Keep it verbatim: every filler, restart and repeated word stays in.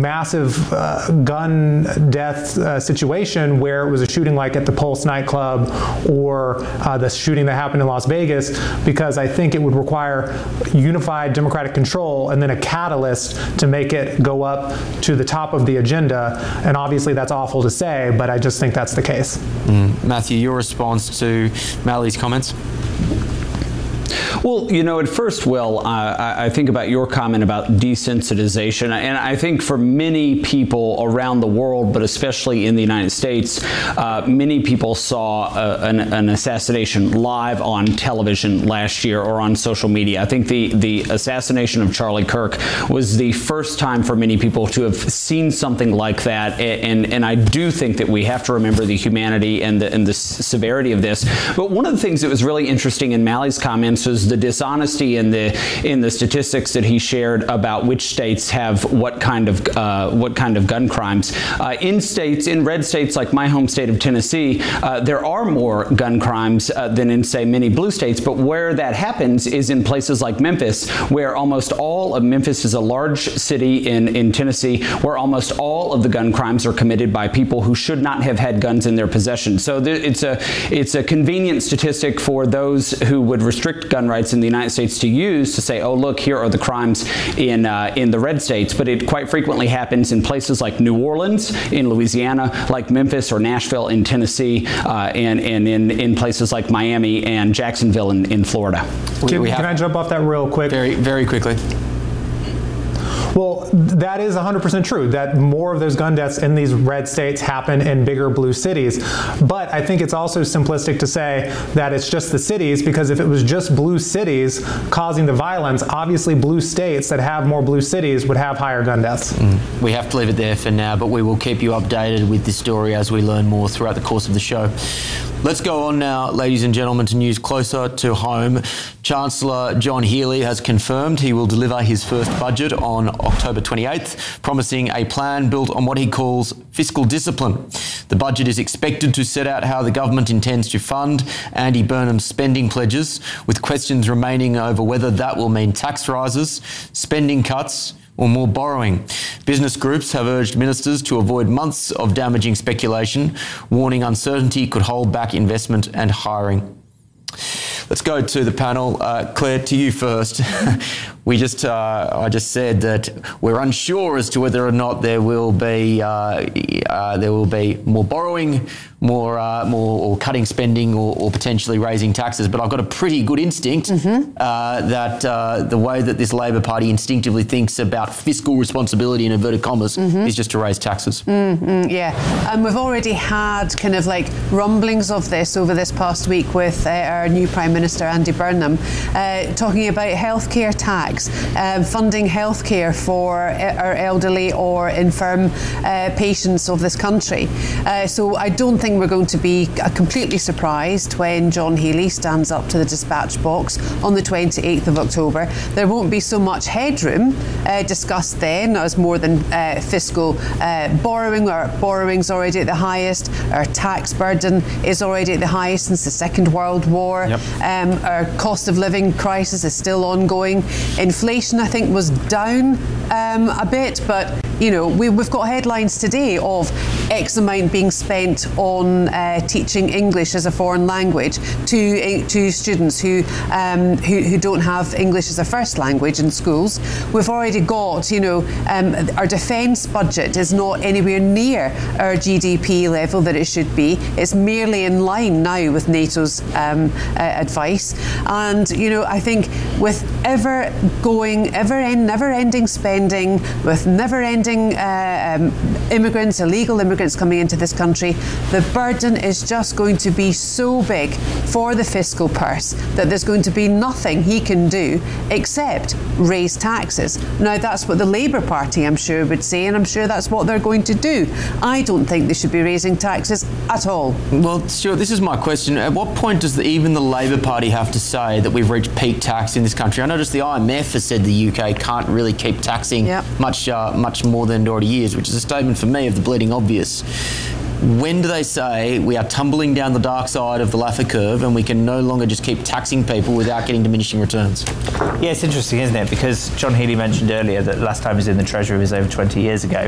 massive uh, gun death uh, situation where it was a shooting like at the Pulse nightclub or uh, the shooting that happened in Las Vegas, because I think it would require unified Democratic control and then a catalyst to make it go up to the top of the agenda. And obviously that's awful to say, but I just think that's the case. Mm. Matthew, your response to Mally's comments? Well, you know, at first, Will, uh, I think about your comment about desensitization, and I think for many people around the world, but especially in the United States, uh, many people saw a, an, an assassination live on television last year or on social media. I think the, the assassination of Charlie Kirk was the first time for many people to have seen something like that, and, and I do think that we have to remember the humanity and the, and the severity of this. But one of the things that was really interesting in Mally's comments was the dishonesty in the in the statistics that he shared about which states have what kind of uh, what kind of gun crimes. Uh, in states, in red states like my home state of Tennessee, uh, there are more gun crimes uh, than in, say, many blue states. But where that happens is in places like Memphis, where almost all of Memphis is a large city in in Tennessee, where almost all of the gun crimes are committed by people who should not have had guns in their possession. So there, it's a it's a convenient statistic for those who would restrict gun rights in the United States to use to say, oh, look, here are the crimes in uh, in the red states. But it quite frequently happens in places like New Orleans in Louisiana, like Memphis or Nashville in Tennessee, uh, and, and in, in places like Miami and Jacksonville in, in Florida. Can, we can I jump off that real quick? Very, very quickly. Well, that is one hundred percent true, that more of those gun deaths in these red states happen in bigger blue cities. But I think it's also simplistic to say that it's just the cities, because if it was just blue cities causing the violence, obviously blue states that have more blue cities would have higher gun deaths. Mm. We have to leave it there for now, but we will keep you updated with this story as we learn more throughout the course of the show. Let's go on now, ladies and gentlemen, to news closer to home. Chancellor John Healey has confirmed he will deliver his first budget on October twenty-eighth, promising a plan built on what he calls fiscal discipline. The budget is expected to set out how the government intends to fund Andy Burnham's spending pledges, with questions remaining over whether that will mean tax rises, spending cuts, or more borrowing. Business groups have urged ministers to avoid months of damaging speculation, warning uncertainty could hold back investment and hiring. Let's go to the panel. Uh, Claire, to you first. We just, uh, I just said that we're unsure as to whether or not there will be, uh, uh, there will be more borrowing, more, uh, more, or cutting spending, or, or potentially raising taxes. But I've got a pretty good instinct mm-hmm. uh, that uh, the way that this Labor Party instinctively thinks about fiscal responsibility in inverted commas mm-hmm. is just to raise taxes. Mm-hmm, yeah, and we've already had kind of like rumblings of this over this past week with uh, our new Prime Minister Andy Burnham uh, talking about healthcare tax. Um, funding healthcare for our elderly or infirm uh, patients of this country. Uh, so I don't think we're going to be completely surprised when John Healey stands up to the dispatch box on the twenty-eighth of October. There won't be so much headroom uh, discussed then as more than uh, fiscal uh, borrowing. Our borrowing's already at the highest. Our tax burden is already at the highest since the Second World War. Yep. Um, our cost of living crisis is still ongoing. Inflation, I think, was down um, a bit, but you know, we, we've got headlines today of X amount being spent on uh, teaching English as a foreign language to to students who, um, who who don't have English as a first language in schools. We've already got, you know, um, our defence budget is not anywhere near our G D P level that it should be. It's merely in line now with NATO's um, uh, advice, and you know, I think with ever going, ever end, never-ending spending, with never-ending uh, um, immigrants, illegal immigrants coming into this country, the burden is just going to be so big for the fiscal purse that there's going to be nothing he can do except raise taxes. Now, that's what the Labour Party, I'm sure, would say, and I'm sure that's what they're going to do. I don't think they should be raising taxes at all. Well, Stuart, this is my question. At what point does the, even the Labour Party have to say that we've reached peak tax in this country? I noticed the I M F has said the U K can't really keep taxing yep. much, uh, much more than it already is, which is a statement for me of the bleeding obvious. When do they say we are tumbling down the dark side of the Laffer curve and we can no longer just keep taxing people without getting diminishing returns? Yeah, it's interesting, isn't it? Because John Healey mentioned earlier that last time he was in the Treasury was over twenty years ago.